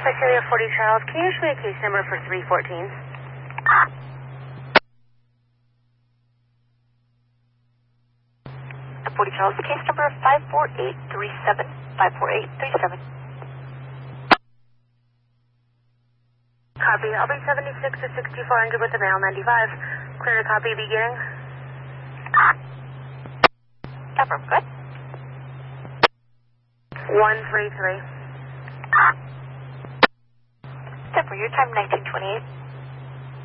Cecilia 40 Charles, can you issue me a case number for 314? 40 Charles, the case number 54837. 54837. Copy. I'll be 76 to 6400 with the mail 95. Clear to copy beginning. Confirm, good. 133. Step for your time, 1928.